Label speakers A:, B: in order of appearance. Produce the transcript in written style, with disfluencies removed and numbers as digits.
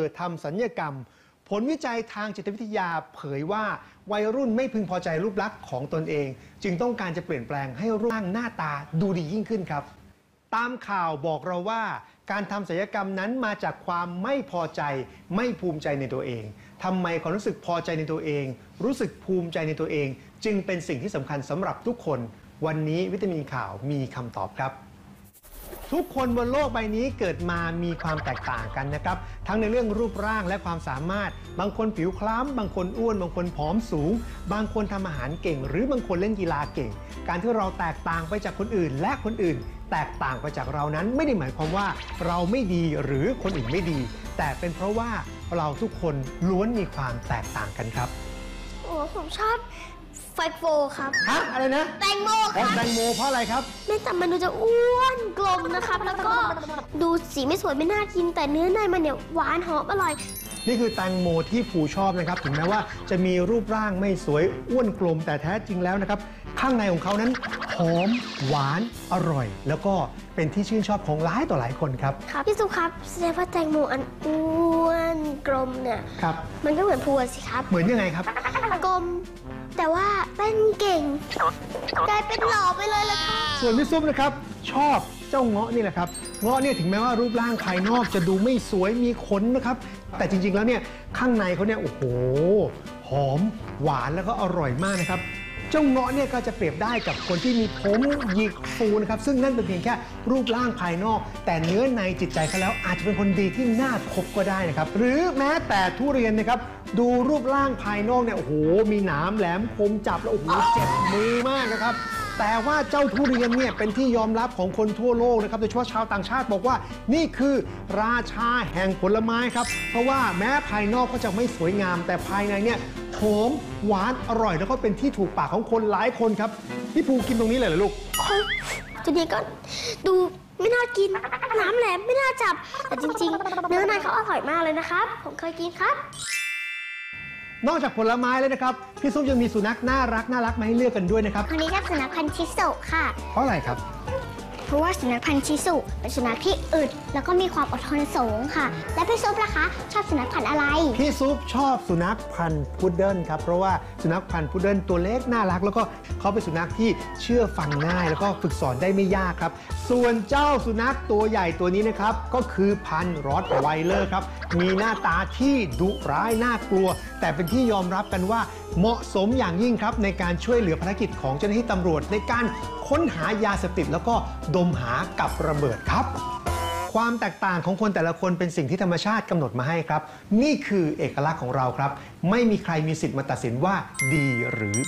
A: ทำศัลยกรรมผลวิจัยทางจิตวิทยาเผยว่าวัยรุ่นไม่พึงพอใจรูปลักษณ์ของตนเองจึงต้องการจะเปลี่ยนแปลงให้รูปร่างหน้าตาดูดียิ่งขึ้นครับตามข่าวบอกเราว่าการทำศัลยกรรมนั้นมาจากความไม่พอใจไม่ภูมิใจในตัวเองทำไมความรู้สึกพอใจในตัวเองรู้สึกภูมิใจในตัวเองจึงเป็นสิ่งที่สำคัญสำหรับทุกคนวันนี้วิตามินข่าวมีคำตอบครับทุกคนบนโลกใบนี้เกิดมามีความแตกต่างกันนะครับทั้งในเรื่องรูปร่างและความสามารถบางคนผิวคล้ำบางคนอ้วนบางคนผอมสูงบางคนทำอาหารเก่งหรือบางคนเล่นกีฬาเก่งการที่เราแตกต่างไปจากคนอื่นและคนอื่นแตกต่างไปจากเรานั้นไม่ได้หมายความว่าเราไม่ดีหรือคนอื่นไม่ดีแต่เป็นเพราะว่าเราทุกคนล้วนมีความแตกต่างกันครับ
B: โอ้ผมชอบไฟโฟครับ
A: ฮะอะไรนะ
B: แตงโมครับ
A: แตงโมเพราะอะไรครับ
B: ไม่แต่มันดูจะอ้วนกลมนะครับแล้วก็ดูสีไม่สวยไม่น่ากินแต่เนื้อในมันเนี่ยหวานหอมอร่อย
A: นี่คือแตงโมที่ภูชอบนะครับถึงแม้ว่าจะมีรูปร่างไม่สวยอ้วนกลมแต่แท้จริงแล้วนะครับข้างในของเขานั้นหอมหวานอร่อยแล้วก็เป็นที่ชื่นชอบของหลายต่อหลายคนครับ
B: ครับพี่สุครับแสดงว่าแตงโมอันอ้วนกลมเนี่ย
A: ครับ
B: มันก็เหมือนภูสิครับ
A: เหมือนยังไงครับ
B: กลมแต่ว่าเป็นเก่งกลายเป็นหล่อไปเลยละค่ะ
A: ส่วนพี่ซุปนะครับชอบเจ้าเงาะนี่แหละครับเงาะเนี่ยถึงแม้ว่ารูปร่างภายนอกจะดูไม่สวยมีขนนะครับแต่จริงๆแล้วเนี่ยข้างในเขาเนี่ยโอ้โหหอมหวานแล้วก็อร่อยมากนะครับเจ้าเงาะเนี่ยก็จะเปรียบได้กับคนที่มีผมหยิกฟูนะครับซึ่งนั่นเป็นเพียงแค่รูปร่างภายนอกแต่เนื้อในจิตใจเขาแล้วอาจจะเป็นคนดีที่น่าคบก็ได้นะครับหรือแม้แต่ทุเรียนนะครับดูรูปร่างภายนอกเนี่ยโอ้โหมีหนามแหลมคมจับแล้วโอ้โหเจ็บมือมากนะครับแต่ว่าเจ้าทุเรียนเนี่ยเป็นที่ยอมรับของคนทั่วโลกนะครับโดยเฉพาะชาวต่างชาติบอกว่านี่คือราชาแห่งผลไม้ครับเพราะว่าแม้ภายนอกก็จะไม่สวยงามแต่ภายในเนี่ยหอมหวานอร่อยแล้วก็เป็นที่ถูกปากของคนหลายคนครับพี่ภูกินตรงนี้เลยเหรอลูก
B: ตัวนี้ก็ดูไม่น่ากินน้ำแหลมไม่น่าจับแต่จริงๆเนื้อในเขาอร่อยมากเลยนะครับผมเคยกินครับ
A: นอกจากผลไม้แล้วนะครับพี่ซุปยังมีสุนัขน่ารักมาให้เลือกกันด้วยนะครับ
B: คนนี้ชอบสุนัขพันธุ์ชิสุค่ะ
A: เพราะอะไรครับ
B: เพราะว่าสุนัขพันธุ์ชิสุเป็นสุนัขที่อึดแล้วก็มีความอดทนสูงค่ะและพี่ซุปล่ะคะชอบสุนัขพันธุ์อะไร
A: พี่ซุปชอบสุนัขพันธุ์พุดเดิ้ลครับเพราะว่าสุนัขพันธุ์พุดเดิ้ลตัวเล็กน่ารักแล้วก็เขาเป็นสุนัขที่เชื่อฟังง่ายแล้วก็ฝึกสอนได้ไม่ยากครับส่วนเจ้าสุนัขตัวใหญ่ตัวนี้นะครับก็คือพันธุ์รอตไวเลอร์ครับมีหน้าตาที่ดุร้ายน่ากลัวแต่เป็นที่ยอมรับกันว่าเหมาะสมอย่างยิ่งครับในการช่วยเหลือภารกิจของเจ้าหน้าที่ตำรวจในการค้นหายาเสพติดแล้วก็ดมหากับระเบิดครับความแตกต่างของคนแต่ละคนเป็นสิ่งที่ธรรมชาติกำหนดมาให้ครับนี่คือเอกลักษณ์ของเราครับไม่มีใครมีสิทธิ์มาตัดสินว่าดีหรือ